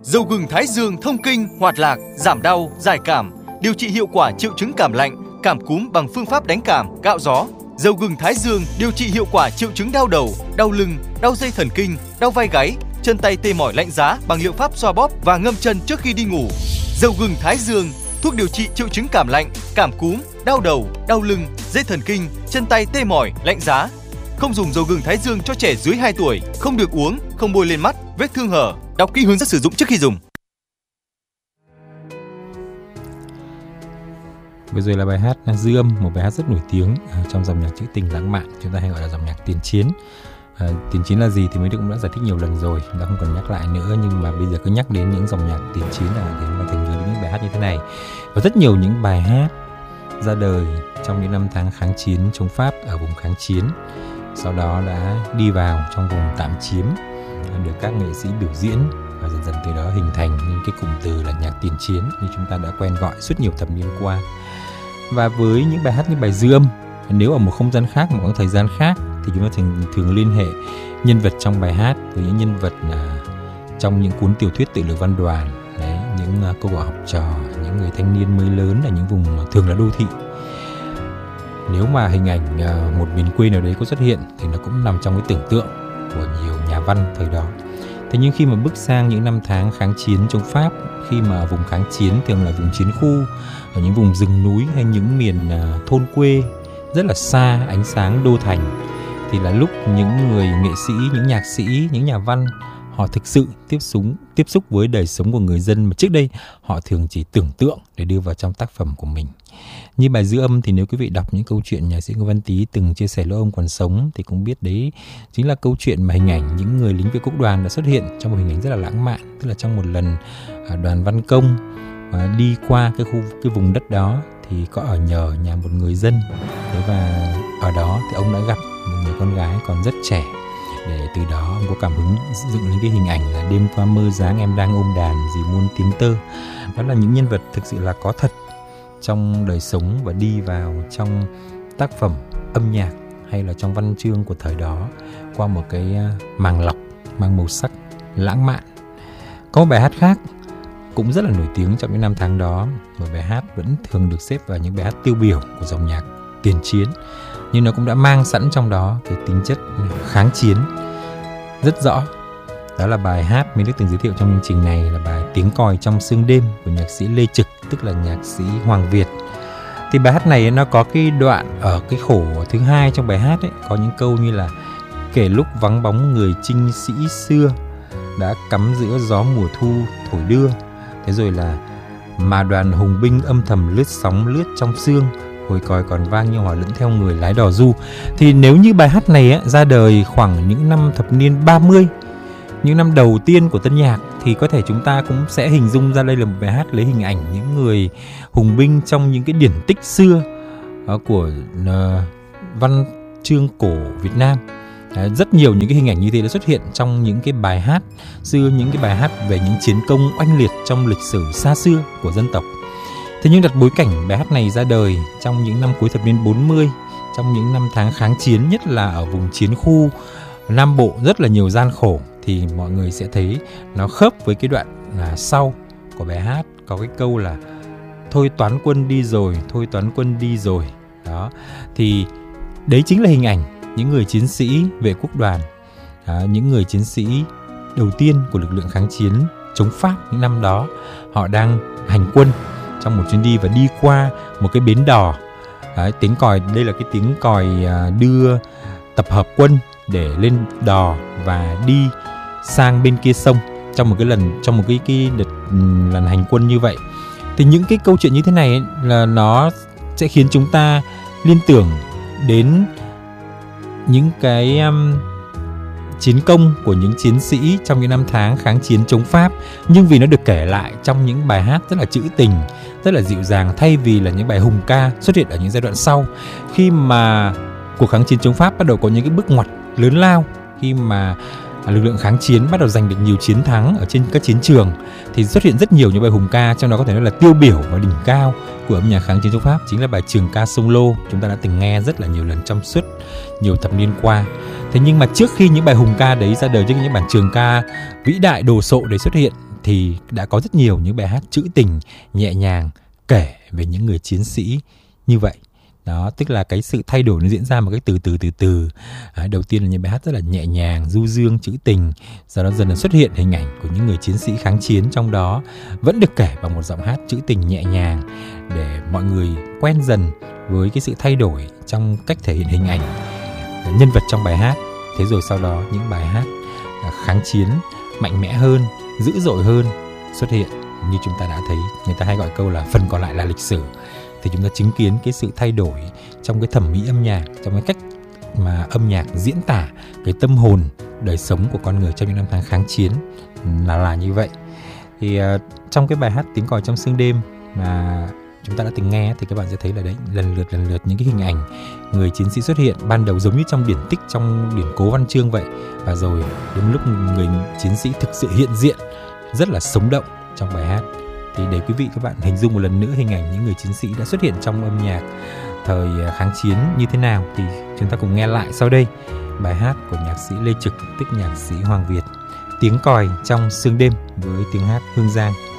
Dầu gừng Thái Dương thông kinh, hoạt lạc, giảm đau, giải cảm, điều trị hiệu quả triệu chứng cảm lạnh, cảm cúm bằng phương pháp đánh cảm, cạo gió. Dầu gừng Thái Dương điều trị hiệu quả triệu chứng đau đầu, đau lưng, đau dây thần kinh, đau vai gáy, chân tay tê mỏi lạnh giá bằng liệu pháp xoa bóp và ngâm chân trước khi đi ngủ. Dầu gừng Thái Dương, thuốc điều trị triệu chứng cảm lạnh, cảm cúm, đau đầu, đau lưng, dây thần kinh, chân tay tê mỏi, lạnh giá. Không dùng dầu gừng Thái Dương cho trẻ dưới 2 tuổi, không được uống, không bôi lên mắt, vết thương hở. Đọc kỹ hướng dẫn sử dụng trước khi dùng. Vừa rồi là bài hát Dư Âm, một bài hát rất nổi tiếng trong dòng nhạc trữ tình lãng mạn, chúng ta hay gọi là dòng nhạc tiền chiến. Tiền chiến là gì thì Mỹ Đức cũng đã giải thích nhiều lần rồi, chúng ta không cần nhắc lại nữa, nhưng mà bây giờ cứ nhắc đến những dòng nhạc tiền chiến là để mà thường nhớ đến những bài hát như thế này. Và rất nhiều những bài hát ra đời trong những năm tháng kháng chiến chống Pháp ở vùng kháng chiến, sau đó đã đi vào trong vùng tạm chiếm, được các nghệ sĩ biểu diễn và dần dần từ đó hình thành những cái cụm từ là nhạc tiền chiến như chúng ta đã quen gọi suốt nhiều thập niên qua. Và với những bài hát như bài Dư Âm, nếu ở một không gian khác, một thời gian khác thì chúng ta thường liên hệ nhân vật trong bài hát với những nhân vật trong những cuốn tiểu thuyết tự lực văn đoàn, đấy, những cô vợ học trò, những người thanh niên mới lớn ở những vùng thường là đô thị. Nếu mà hình ảnh một miền quê nào đấy có xuất hiện thì nó cũng nằm trong cái tưởng tượng của nhiều nhà văn thời đó. Thế nhưng khi mà bước sang những năm tháng kháng chiến chống Pháp, khi mà vùng kháng chiến thường là vùng chiến khu, ở những vùng rừng núi hay những miền thôn quê rất là xa ánh sáng đô thành, thì là lúc những người nghệ sĩ, những nhạc sĩ, những nhà văn họ thực sự tiếp xúc với đời sống của người dân mà trước đây họ thường chỉ tưởng tượng để đưa vào trong tác phẩm của mình. Như bài Dư Âm thì nếu quý vị đọc những câu chuyện nhạc sĩ Ngô Văn Tý từng chia sẻ lúc ông còn sống thì cũng biết đấy chính là câu chuyện mà hình ảnh những người lính Vệ Quốc đoàn đã xuất hiện trong một hình ảnh rất là lãng mạn. Tức là trong một lần đoàn văn công đi qua cái vùng đất đó thì có ở nhờ nhà một người dân. Thế và ở đó thì ông đã gặp một người con gái còn rất trẻ, để từ đó ông có cảm hứng dựng lên cái hình ảnh là đêm qua mơ dáng em đang ôm đàn gì muôn tiếng tơ. Đó là những nhân vật thực sự là có thật trong đời sống và đi vào trong tác phẩm âm nhạc hay là trong văn chương của thời đó qua một cái màng lọc mang màu sắc lãng mạn. Có một bài hát khác cũng rất là nổi tiếng trong những năm tháng đó, một bài hát vẫn thường được xếp vào những bài hát tiêu biểu của dòng nhạc tiền chiến, nhưng nó cũng đã mang sẵn trong đó cái tính chất kháng chiến rất rõ. Đó là bài hát mình đã từng giới thiệu trong chương trình này, là bài Tiếng Còi Trong Sương Đêm của nhạc sĩ Lê Trực, tức là nhạc sĩ Hoàng Việt. Thì bài hát này nó có cái đoạn ở cái khổ thứ 2 trong bài hát ấy, có những câu như là kể lúc vắng bóng người chinh sĩ xưa, đã cắm giữa gió mùa thu thổi đưa. Thế rồi là mà đoàn hùng binh âm thầm lướt sóng lướt trong sương, hồi còi còn vang như hòa lẫn theo người lái đò du. Thì nếu như bài hát này ra đời khoảng những năm thập niên 30, những năm đầu tiên của tân nhạc, thì có thể chúng ta cũng sẽ hình dung ra đây là một bài hát lấy hình ảnh những người hùng binh trong những cái điển tích xưa của văn chương cổ Việt Nam. Rất nhiều những cái hình ảnh như thế đã xuất hiện trong những cái bài hát xưa, những cái bài hát về những chiến công oanh liệt trong lịch sử xa xưa của dân tộc. Thế nhưng đặt bối cảnh bài hát này ra đời trong những năm cuối thập niên 40, trong những năm tháng kháng chiến, nhất là ở vùng chiến khu Nam Bộ rất là nhiều gian khổ, thì mọi người sẽ thấy nó khớp với cái đoạn sau của bài hát, có cái câu là thôi toán quân đi rồi, thôi toán quân đi rồi. Đó, thì đấy chính là hình ảnh những người chiến sĩ vệ quốc đoàn, những người chiến sĩ đầu tiên của lực lượng kháng chiến chống Pháp những năm đó. Họ đang hành quân trong một chuyến đi và đi qua một cái bến đò. Tiếng còi, đây là cái tiếng còi đưa tập hợp quân để lên đò và đi sang bên kia sông trong một cái đợt lần hành quân như vậy. Thì những cái câu chuyện như thế này ấy, là nó sẽ khiến chúng ta liên tưởng đến những cái chiến công của những chiến sĩ trong những năm tháng kháng chiến chống Pháp, nhưng vì nó được kể lại trong những bài hát rất là trữ tình, rất là dịu dàng, thay vì là những bài hùng ca xuất hiện ở những giai đoạn sau, khi mà cuộc kháng chiến chống Pháp bắt đầu có những cái bước ngoặt lớn lao, khi mà lực lượng kháng chiến bắt đầu giành được nhiều chiến thắng ở trên các chiến trường, thì xuất hiện rất nhiều những bài hùng ca, trong đó có thể nói là tiêu biểu và đỉnh cao của âm nhạc kháng chiến chống Pháp chính là bài Trường Ca Sông Lô, chúng ta đã từng nghe rất là nhiều lần trong suốt nhiều thập niên qua. Thế nhưng mà trước khi những bài hùng ca đấy ra đời, trước những bản trường ca vĩ đại đồ sộ đấy xuất hiện, thì đã có rất nhiều những bài hát trữ tình nhẹ nhàng kể về những người chiến sĩ như vậy. Đó, tức là cái sự thay đổi nó diễn ra một cách từ từ. Đầu tiên là những bài hát rất là nhẹ nhàng, du dương, trữ tình. Sau đó dần dần xuất hiện hình ảnh của những người chiến sĩ kháng chiến trong đó, vẫn được kể bằng một giọng hát trữ tình nhẹ nhàng để mọi người quen dần với cái sự thay đổi trong cách thể hiện hình ảnh nhân vật trong bài hát. Thế rồi sau đó những bài hát kháng chiến mạnh mẽ hơn, dữ dội hơn xuất hiện. Như chúng ta đã thấy, người ta hay gọi câu là phần còn lại là lịch sử. Thì chúng ta chứng kiến cái sự thay đổi trong cái thẩm mỹ âm nhạc, trong cái cách mà âm nhạc diễn tả cái tâm hồn, đời sống của con người trong những năm tháng kháng chiến là như vậy. Thì trong cái bài hát Tiếng còi trong sương đêm mà chúng ta đã từng nghe thì các bạn sẽ thấy là đấy, lần lượt những cái hình ảnh người chiến sĩ xuất hiện, ban đầu giống như trong điển tích, trong điển cố văn chương vậy, và rồi đến lúc người chiến sĩ thực sự hiện diện rất là sống động trong bài hát. Thì để quý vị các bạn hình dung một lần nữa hình ảnh những người chiến sĩ đã xuất hiện trong âm nhạc thời kháng chiến như thế nào thì chúng ta cùng nghe lại sau đây bài hát của nhạc sĩ Lê Trực, tức nhạc sĩ Hoàng Việt, Tiếng còi trong sương đêm với tiếng hát Hương Giang.